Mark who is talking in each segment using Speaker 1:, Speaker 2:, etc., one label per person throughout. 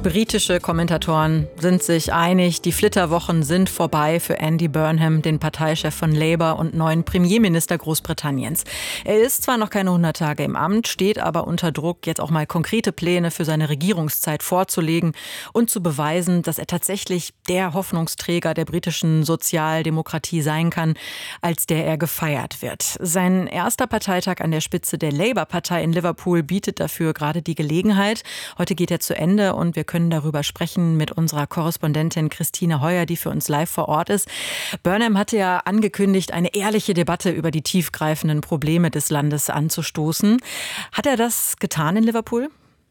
Speaker 1: Britische Kommentatoren sind sich einig, die Flitterwochen sind vorbei für Andy Burnham, den Parteichef von Labour und neuen Premierminister Großbritanniens. Er ist zwar noch keine 100 Tage im Amt, steht aber unter Druck, jetzt auch mal konkrete Pläne für seine Regierungszeit vorzulegen und zu beweisen, dass er tatsächlich der Hoffnungsträger der britischen Sozialdemokratie sein kann, als der er gefeiert wird. Sein erster Parteitag an der Spitze der Labour-Partei in Liverpool bietet dafür gerade die Gelegenheit. Heute geht er zu Ende und wir können darüber sprechen mit unserer Korrespondentin Christine Heuer, die für uns live vor Ort ist. Burnham hatte ja angekündigt, eine ehrliche Debatte über die tiefgreifenden Probleme des Landes anzustoßen. Hat er das getan in Liverpool?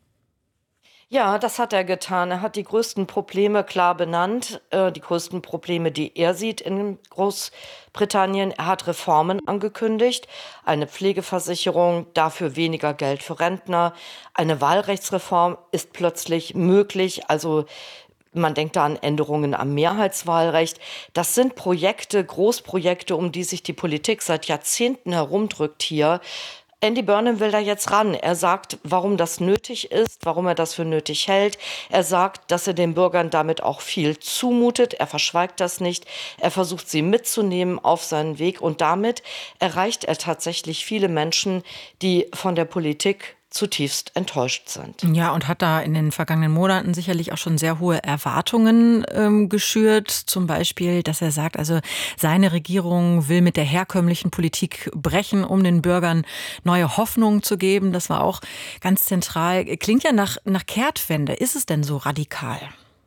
Speaker 2: Ja, das hat er getan. Er hat die größten Probleme klar benannt, die größten Probleme, die er sieht in Großbritannien. Er hat Reformen angekündigt, eine Pflegeversicherung, dafür weniger Geld für Rentner. Eine Wahlrechtsreform ist plötzlich möglich, also man denkt da an Änderungen am Mehrheitswahlrecht. Das sind Projekte, Großprojekte, um die sich die Politik seit Jahrzehnten herumdrückt hier. Andy Burnham will da jetzt ran. Er sagt, warum das nötig ist, warum er das für nötig hält. Er sagt, dass er den Bürgern damit auch viel zumutet. Er verschweigt das nicht. Er versucht, sie mitzunehmen auf seinen Weg. Und damit erreicht er tatsächlich viele Menschen, die von der Politik zutiefst enttäuscht sind.
Speaker 1: Ja, und hat da in den vergangenen Monaten sicherlich auch schon sehr hohe Erwartungen geschürt. Zum Beispiel, dass er sagt, also seine Regierung will mit der herkömmlichen Politik brechen, um den Bürgern neue Hoffnung zu geben. Das war auch ganz zentral. Klingt ja nach Kehrtwende. Ist es denn so radikal?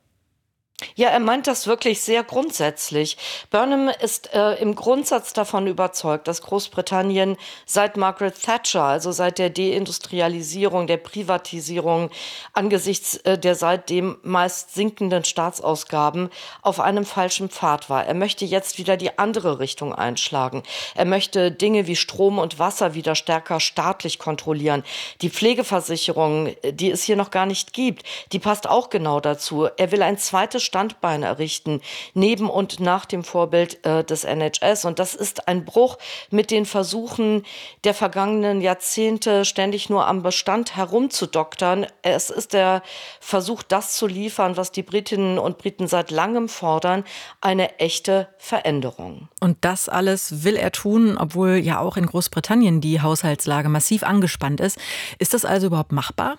Speaker 2: Ja, er meint das wirklich sehr grundsätzlich. Burnham ist im Grundsatz davon überzeugt, dass Großbritannien seit Margaret Thatcher, also seit der Deindustrialisierung, der Privatisierung, angesichts der seitdem meist sinkenden Staatsausgaben auf einem falschen Pfad war. Er möchte jetzt wieder die andere Richtung einschlagen. Er möchte Dinge wie Strom und Wasser wieder stärker staatlich kontrollieren. Die Pflegeversicherung, die es hier noch gar nicht gibt, die passt auch genau dazu. Er will ein zweites Standbein errichten, neben und nach dem Vorbild des NHS. Und das ist ein Bruch mit den Versuchen der vergangenen Jahrzehnte, ständig nur am Bestand herumzudoktern. Es ist der Versuch, das zu liefern, was die Britinnen und Briten seit langem fordern, eine echte Veränderung.
Speaker 1: Und das alles will er tun, obwohl ja auch in Großbritannien die Haushaltslage massiv angespannt ist. Ist das also überhaupt machbar?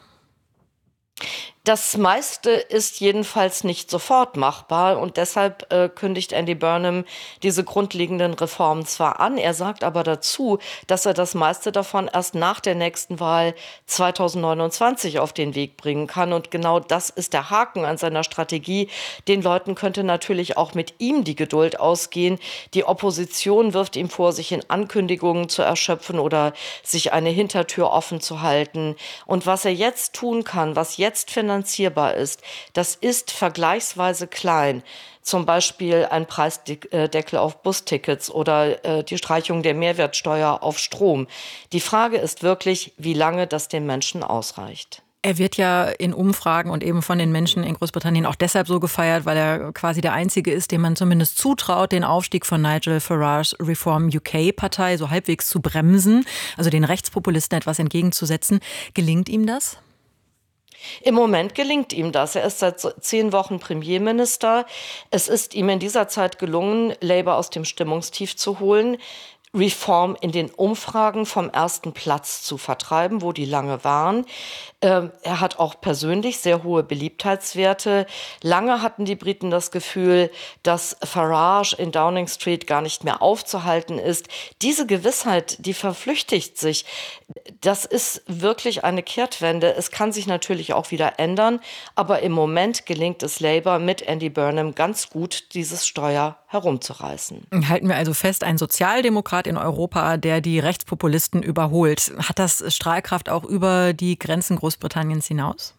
Speaker 2: Das meiste ist jedenfalls nicht sofort machbar und deshalb kündigt Andy Burnham diese grundlegenden Reformen zwar an, er sagt aber dazu, dass er das meiste davon erst nach der nächsten Wahl 2029 auf den Weg bringen kann und genau das ist der Haken an seiner Strategie. Den Leuten könnte natürlich auch mit ihm die Geduld ausgehen. Die Opposition wirft ihm vor, sich in Ankündigungen zu erschöpfen oder sich eine Hintertür offen zu halten. Und was er jetzt tun kann, was jetzt finanzierbar ist, das ist vergleichsweise klein. Zum Beispiel ein Preisdeckel auf Bustickets oder die Streichung der Mehrwertsteuer auf Strom. Die Frage ist wirklich, wie lange das den Menschen ausreicht.
Speaker 1: Er wird ja in Umfragen und eben von den Menschen in Großbritannien auch deshalb so gefeiert, weil er quasi der Einzige ist, dem man zumindest zutraut, den Aufstieg von Nigel Farages Reform UK-Partei so halbwegs zu bremsen, also den Rechtspopulisten etwas entgegenzusetzen. Gelingt ihm das?
Speaker 2: Im Moment gelingt ihm das. Er ist seit 10 Wochen Premierminister. Es ist ihm in dieser Zeit gelungen, Labour aus dem Stimmungstief zu holen, Reform in den Umfragen vom ersten Platz zu vertreiben, wo die lange waren. Er hat auch persönlich sehr hohe Beliebtheitswerte. Lange hatten die Briten das Gefühl, dass Farage in Downing Street gar nicht mehr aufzuhalten ist. Diese Gewissheit, die verflüchtigt sich. Das ist wirklich eine Kehrtwende. Es kann sich natürlich auch wieder ändern, aber im Moment gelingt es Labour mit Andy Burnham ganz gut, dieses Steuer herumzureißen.
Speaker 1: Halten wir also fest, ein Sozialdemokrat in Europa, der die Rechtspopulisten überholt. Hat das Strahlkraft auch über die Grenzen Großbritanniens hinaus?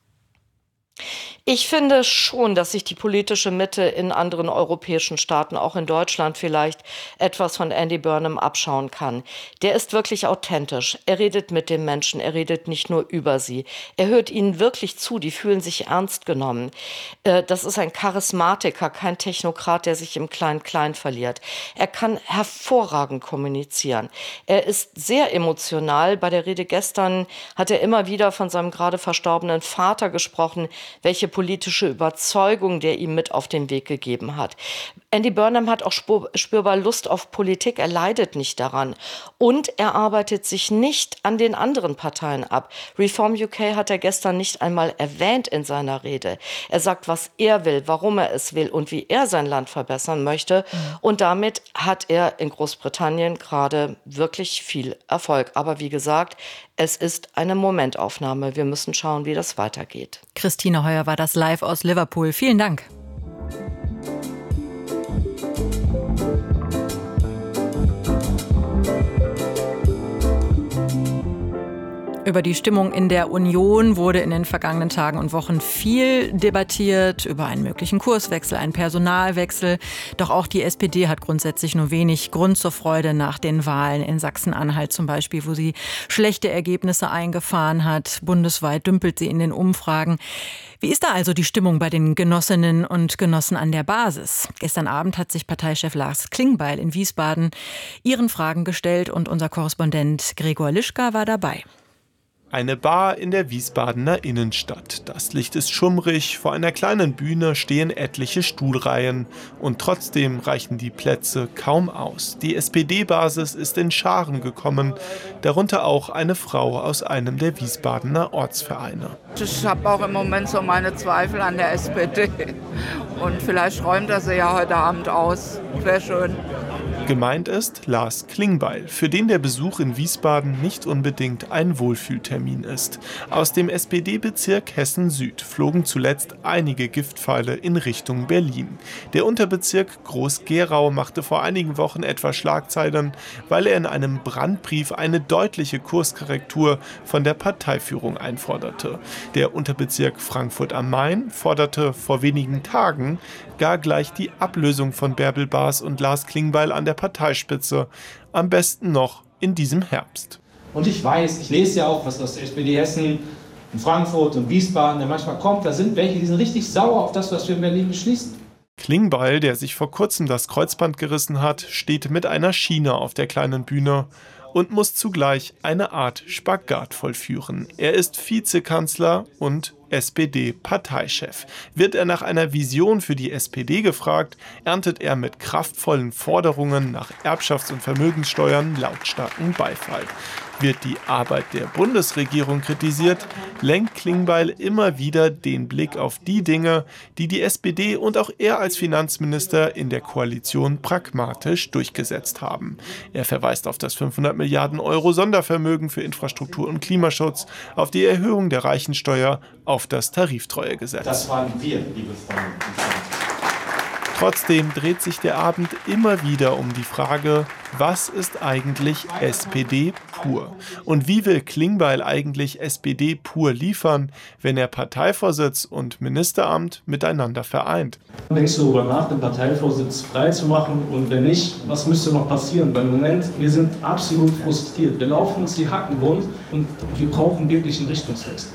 Speaker 2: Ich finde schon, dass sich die politische Mitte in anderen europäischen Staaten, auch in Deutschland vielleicht, etwas von Andy Burnham abschauen kann. Der ist wirklich authentisch. Er redet mit den Menschen, er redet nicht nur über sie. Er hört ihnen wirklich zu, die fühlen sich ernst genommen. Das ist ein Charismatiker, kein Technokrat, der sich im Klein-Klein verliert. Er kann hervorragend kommunizieren. Er ist sehr emotional. Bei der Rede gestern hat er immer wieder von seinem gerade verstorbenen Vater gesprochen, welche politische Überzeugung der ihm mit auf den Weg gegeben hat. Andy Burnham hat auch spürbar Lust auf Politik, er leidet nicht daran. Und er arbeitet sich nicht an den anderen Parteien ab. Reform UK hat er gestern nicht einmal erwähnt in seiner Rede. Er sagt, was er will, warum er es will und wie er sein Land verbessern möchte. Und damit hat er in Großbritannien gerade wirklich viel Erfolg. Aber wie gesagt, es ist eine Momentaufnahme. Wir müssen schauen, wie das weitergeht.
Speaker 1: Christine Heuer war das live aus Liverpool. Vielen Dank. Über die Stimmung in der Union wurde in den vergangenen Tagen und Wochen viel debattiert, über einen möglichen Kurswechsel, einen Personalwechsel. Doch auch die SPD hat grundsätzlich nur wenig Grund zur Freude nach den Wahlen in Sachsen-Anhalt zum Beispiel, wo sie schlechte Ergebnisse eingefahren hat. Bundesweit dümpelt sie in den Umfragen. Wie ist da also die Stimmung bei den Genossinnen und Genossen an der Basis? Gestern Abend hat sich Parteichef Lars Klingbeil in Wiesbaden ihren Fragen gestellt und unser Korrespondent Gregor Lischka war dabei.
Speaker 3: Eine Bar in der Wiesbadener Innenstadt. Das Licht ist schummrig, vor einer kleinen Bühne stehen etliche Stuhlreihen. Und trotzdem reichen die Plätze kaum aus. Die SPD-Basis ist in Scharen gekommen, darunter auch eine Frau aus einem der Wiesbadener Ortsvereine.
Speaker 4: Ich habe auch im Moment so meine Zweifel an der SPD. Und vielleicht räumt er sie ja heute Abend aus. Wäre schön.
Speaker 3: Gemeint ist Lars Klingbeil, für den der Besuch in Wiesbaden nicht unbedingt ein Wohlfühltermin ist. Aus dem SPD-Bezirk Hessen-Süd flogen zuletzt einige Giftpfeile in Richtung Berlin. Der Unterbezirk Groß-Gerau machte vor einigen Wochen etwa Schlagzeilen, weil er in einem Brandbrief eine deutliche Kurskorrektur von der Parteiführung einforderte. Der Unterbezirk Frankfurt am Main forderte vor wenigen Tagen gar gleich die Ablösung von Bärbel Baas und Lars Klingbeil an der Parteispitze, am besten noch in diesem Herbst.
Speaker 5: Und ich weiß, ich lese ja auch, was aus der SPD Hessen, in Frankfurt und Wiesbaden der manchmal kommt, da sind welche, die sind richtig sauer auf das, was wir in Berlin beschließen.
Speaker 3: Klingbeil, der sich vor kurzem das Kreuzband gerissen hat, steht mit einer Schiene auf der kleinen Bühne und muss zugleich eine Art Spagat vollführen. Er ist Vizekanzler und SPD-Parteichef. Wird er nach einer Vision für die SPD gefragt, erntet er mit kraftvollen Forderungen nach Erbschafts- und Vermögenssteuern lautstarken Beifall. Wird die Arbeit der Bundesregierung kritisiert, lenkt Klingbeil immer wieder den Blick auf die Dinge, die die SPD und auch er als Finanzminister in der Koalition pragmatisch durchgesetzt haben. Er verweist auf das 500 Milliarden Euro Sondervermögen für Infrastruktur und Klimaschutz, auf die Erhöhung der Reichensteuer, auf das Tariftreuegesetz.
Speaker 5: Das waren wir, liebe Freunde und Freunde.
Speaker 3: Trotzdem dreht sich der Abend immer wieder um die Frage, was ist eigentlich SPD pur? Und wie will Klingbeil eigentlich SPD pur liefern, wenn er Parteivorsitz und Ministeramt miteinander vereint?
Speaker 5: Denkst du darüber nach, den Parteivorsitz frei zu machen? Und wenn nicht, was müsste noch passieren? Weil im Moment, wir sind absolut frustriert. Wir laufen uns die Hacken wund und wir brauchen wirklich einen Richtungswechsel.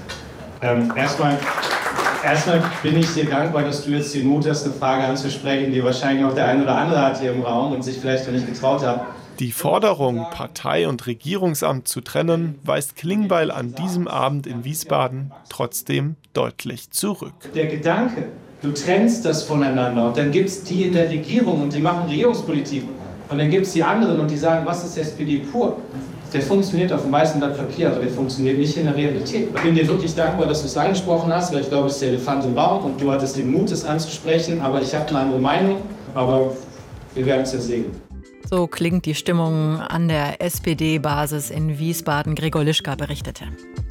Speaker 5: Erstmal bin ich dir dankbar, dass du jetzt den Mut hast, eine Frage anzusprechen, die wahrscheinlich auch der eine oder andere hat hier im Raum und sich vielleicht noch nicht getraut hat.
Speaker 3: Die Forderung, Partei- und Regierungsamt zu trennen, weist Klingbeil an diesem Abend in Wiesbaden trotzdem deutlich zurück.
Speaker 5: Der Gedanke, du trennst das voneinander und dann gibt es die in der Regierung und die machen Regierungspolitik und dann gibt es die anderen und die sagen, was ist SPD pur? Der funktioniert auf dem weißen Blatt Papier, aber der funktioniert nicht in der Realität. Ich bin dir wirklich dankbar, dass du es angesprochen hast, weil ich glaube, es ist der Elefant im Raum und du hattest den Mut, es anzusprechen, aber ich habe eine andere Meinung, aber wir werden es ja sehen.
Speaker 1: So klingt die Stimmung an der SPD-Basis in Wiesbaden. Gregor Lischka berichtete.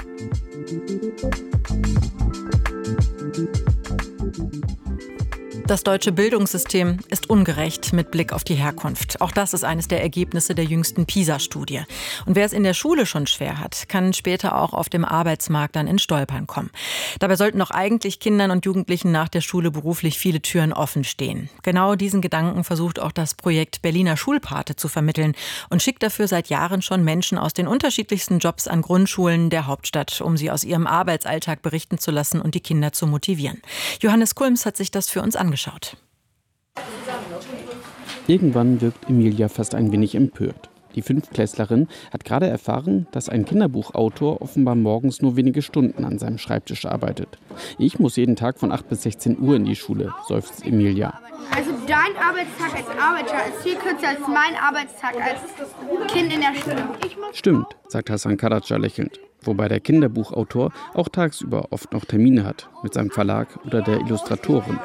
Speaker 1: Das deutsche Bildungssystem ist ungerecht mit Blick auf die Herkunft. Auch das ist eines der Ergebnisse der jüngsten PISA-Studie. Und wer es in der Schule schon schwer hat, kann später auch auf dem Arbeitsmarkt dann ins Stolpern kommen. Dabei sollten doch eigentlich Kindern und Jugendlichen nach der Schule beruflich viele Türen offen stehen. Genau diesen Gedanken versucht auch das Projekt Berliner Schulpate zu vermitteln und schickt dafür seit Jahren schon Menschen aus den unterschiedlichsten Jobs an Grundschulen der Hauptstadt, um sie aus ihrem Arbeitsalltag berichten zu lassen und die Kinder zu motivieren. Johannes Kulms hat sich das für uns angeschaut.
Speaker 6: Irgendwann wirkt Emilia fast ein wenig empört. Die Fünftklässlerin hat gerade erfahren, dass ein Kinderbuchautor offenbar morgens nur wenige Stunden an seinem Schreibtisch arbeitet. Ich muss jeden Tag von 8 bis 16 Uhr in die Schule, seufzt Emilia.
Speaker 7: Also dein Arbeitstag als Arbeiter ist viel kürzer als mein Arbeitstag als Kind in der Schule.
Speaker 6: Stimmt, sagt Hasan Karaca lächelnd. Wobei der Kinderbuchautor auch tagsüber oft noch Termine hat mit seinem Verlag oder der Illustratorin.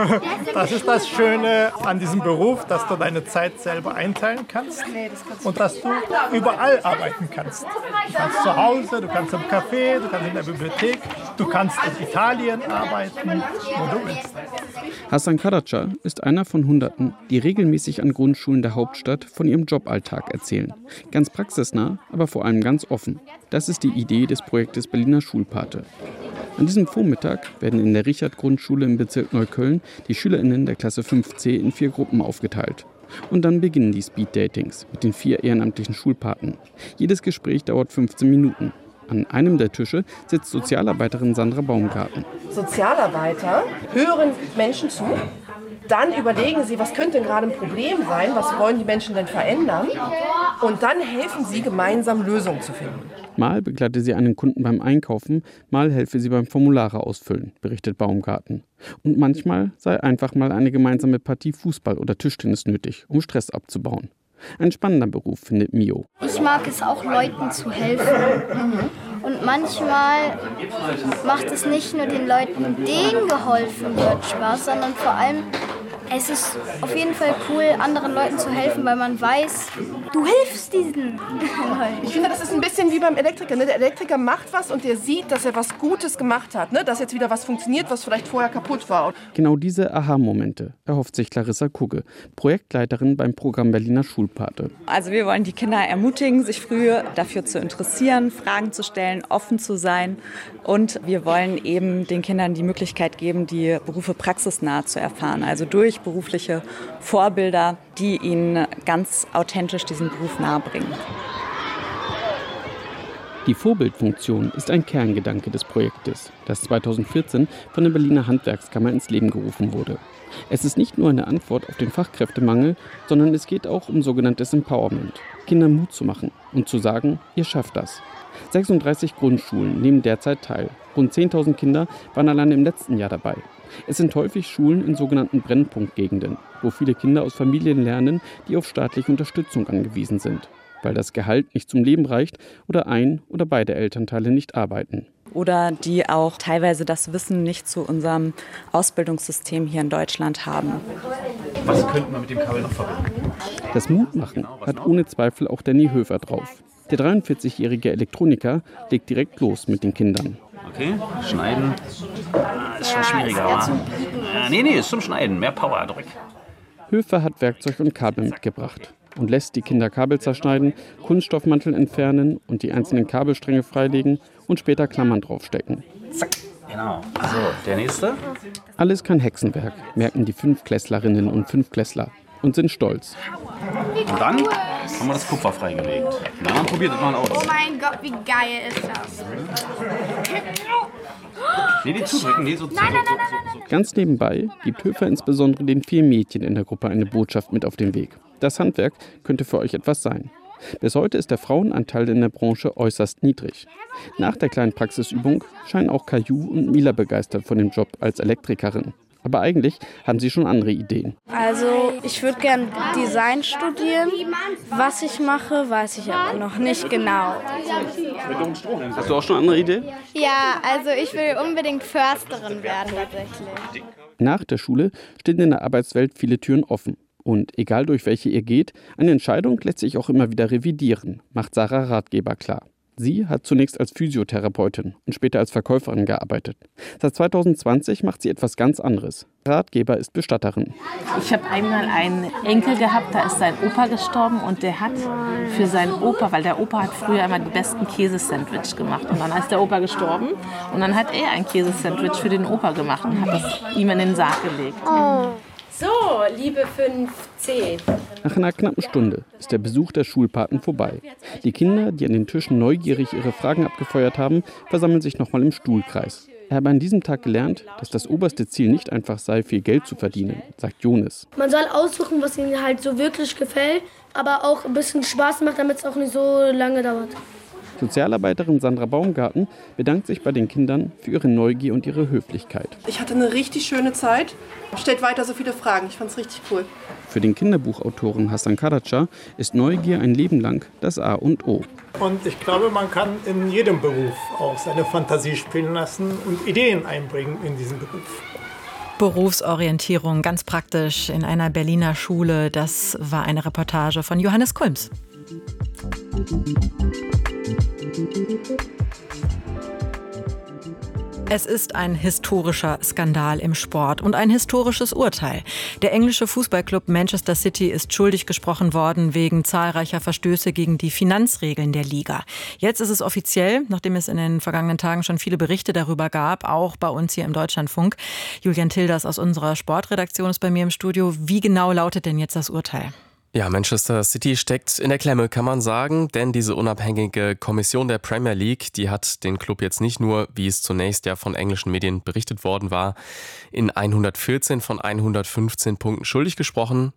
Speaker 8: Das ist das Schöne an diesem Beruf, dass du deine Zeit selber einteilen kannst und dass du überall arbeiten kannst. Du kannst zu Hause, du kannst im Café, du kannst in der Bibliothek, du kannst in Italien arbeiten, wo du willst.
Speaker 6: Hasan Karaca ist einer von Hunderten, die regelmäßig an Grundschulen der Hauptstadt von ihrem Joballtag erzählen. Ganz praxisnah, aber vor allem ganz offen. Das ist die Idee des Projektes Berliner Schulpate. An diesem Vormittag werden in der Richard-Grundschule im Bezirk Neukölln die SchülerInnen der Klasse 5c in 4 Gruppen aufgeteilt. Und dann beginnen die Speed-Datings mit den 4 ehrenamtlichen Schulpaten. Jedes Gespräch dauert 15 Minuten. An einem der Tische sitzt Sozialarbeiterin Sandra Baumgarten.
Speaker 9: Sozialarbeiter hören Menschen zu, dann überlegen sie, was könnte gerade ein Problem sein, was wollen die Menschen denn verändern und dann helfen sie gemeinsam Lösungen zu finden.
Speaker 6: Mal begleite sie einen Kunden beim Einkaufen, mal helfe sie beim Formulare ausfüllen, berichtet Baumgarten. Und manchmal sei einfach mal eine gemeinsame Partie Fußball oder Tischtennis nötig, um Stress abzubauen. Ein spannender Beruf, findet Mio.
Speaker 7: Ich mag es auch, Leuten zu helfen. Und manchmal macht es nicht nur den Leuten, denen geholfen wird, Spaß, sondern vor allem, es ist auf jeden Fall cool, anderen Leuten zu helfen, weil man weiß, du hilfst diesen Leuten.
Speaker 9: Ich finde, das ist ein bisschen wie beim Elektriker. Ne? Der Elektriker macht was und der sieht, dass er was Gutes gemacht hat. Ne? Dass jetzt wieder was funktioniert, was vielleicht vorher kaputt war.
Speaker 6: Genau diese Aha-Momente erhofft sich Clarissa Kugge, Projektleiterin beim Programm Berliner Schulpate.
Speaker 10: Also wir wollen die Kinder ermutigen, sich früh dafür zu interessieren, Fragen zu stellen, offen zu sein. Und wir wollen eben den Kindern die Möglichkeit geben, die Berufe praxisnah zu erfahren. Also durch berufliche Vorbilder, die ihnen ganz authentisch diesen Beruf nahebringen.
Speaker 6: Die Vorbildfunktion ist ein Kerngedanke des Projektes, das 2014 von der Berliner Handwerkskammer ins Leben gerufen wurde. Es ist nicht nur eine Antwort auf den Fachkräftemangel, sondern es geht auch um sogenanntes Empowerment. Kindern Mut zu machen und zu sagen, ihr schafft das. 36 Grundschulen nehmen derzeit teil. Rund 10.000 Kinder waren allein im letzten Jahr dabei. Es sind häufig Schulen in sogenannten Brennpunktgegenden, wo viele Kinder aus Familien lernen, die auf staatliche Unterstützung angewiesen sind, weil das Gehalt nicht zum Leben reicht oder ein oder beide Elternteile nicht arbeiten.
Speaker 10: Oder die auch teilweise das Wissen nicht zu unserem Ausbildungssystem hier in Deutschland haben.
Speaker 11: Was könnten wir mit dem Kabel noch verbinden?
Speaker 6: Das Mutmachen hat ohne Zweifel auch Danny Höfer drauf. Der 43-jährige Elektroniker legt direkt los mit den Kindern.
Speaker 11: Okay, schneiden. Ist schon schwieriger, aber. Nee, ist zum Schneiden. Mehr Power, Druck.
Speaker 6: Höfer hat Werkzeug und Kabel mitgebracht und lässt die Kinder Kabel zerschneiden, Kunststoffmantel entfernen und die einzelnen Kabelstränge freilegen und später Klammern draufstecken.
Speaker 11: Zack. Genau. So, der nächste.
Speaker 6: Alles kein Hexenwerk, merken die Fünftklässlerinnen und Fünftklässler und sind stolz.
Speaker 11: Und dann haben wir das Kupfer freigelegt. Na, dann probiert es mal aus.
Speaker 7: Oh mein Gott, wie geil ist das?
Speaker 11: Nee, die zudrücken. Nee, so. Nein.
Speaker 6: Ganz nebenbei gibt Höfer insbesondere den 4 Mädchen in der Gruppe eine Botschaft mit auf den Weg. Das Handwerk könnte für euch etwas sein. Bis heute ist der Frauenanteil in der Branche äußerst niedrig. Nach der kleinen Praxisübung scheinen auch Caillou und Mila begeistert von dem Job als Elektrikerin. Aber eigentlich haben sie schon andere Ideen.
Speaker 12: Also ich würde gerne Design studieren. Was ich mache, weiß ich aber noch nicht genau.
Speaker 6: Hast du auch schon andere Ideen?
Speaker 7: Ja, also ich will unbedingt Försterin werden tatsächlich.
Speaker 6: Nach der Schule stehen in der Arbeitswelt viele Türen offen. Und egal durch welche ihr geht, eine Entscheidung lässt sich auch immer wieder revidieren, macht Sarah Ratgeber klar. Sie hat zunächst als Physiotherapeutin und später als Verkäuferin gearbeitet. Seit 2020 macht sie etwas ganz anderes. Ratgeber ist Bestatterin.
Speaker 13: Ich habe einmal einen Enkel gehabt, da ist sein Opa gestorben und der hat für seinen Opa, weil der Opa hat früher immer die besten Käsesandwich gemacht. Und dann ist der Opa gestorben und dann hat er ein Käsesandwich für den Opa gemacht und hat das ihm in den Sarg gelegt.
Speaker 14: Oh. So, liebe 5C.
Speaker 6: Nach einer knappen Stunde ist der Besuch der Schulpaten vorbei. Die Kinder, die an den Tischen neugierig ihre Fragen abgefeuert haben, versammeln sich nochmal im Stuhlkreis. Er habe an diesem Tag gelernt, dass das oberste Ziel nicht einfach sei, viel Geld zu verdienen, sagt Younes.
Speaker 15: Man soll aussuchen, was ihnen halt so wirklich gefällt, aber auch ein bisschen Spaß macht, damit es auch nicht so lange dauert.
Speaker 6: Sozialarbeiterin Sandra Baumgarten bedankt sich bei den Kindern für ihre Neugier und ihre Höflichkeit.
Speaker 9: Ich hatte eine richtig schöne Zeit. Stellt weiter so viele Fragen. Ich fand es richtig cool.
Speaker 6: Für den Kinderbuchautoren Hassan Karaca ist Neugier ein Leben lang das A und O.
Speaker 8: Und ich glaube, man kann in jedem Beruf auch seine Fantasie spielen lassen und Ideen einbringen in diesen Beruf.
Speaker 1: Berufsorientierung, ganz praktisch in einer Berliner Schule. Das war eine Reportage von Johannes Kulms. Es ist ein historischer Skandal im Sport und ein historisches Urteil. Der englische Fußballclub Manchester City ist schuldig gesprochen worden wegen zahlreicher Verstöße gegen die Finanzregeln der Liga. Jetzt ist es offiziell, nachdem es in den vergangenen Tagen schon viele Berichte darüber gab, auch bei uns hier im Deutschlandfunk. Julian Tilders aus unserer Sportredaktion ist bei mir im Studio. Wie genau lautet denn jetzt das Urteil?
Speaker 16: Ja, Manchester City steckt in der Klemme, kann man sagen, denn diese unabhängige Kommission der Premier League, die hat den Club jetzt nicht nur, wie es zunächst ja von englischen Medien berichtet worden war, in 114 von 115 Punkten schuldig gesprochen,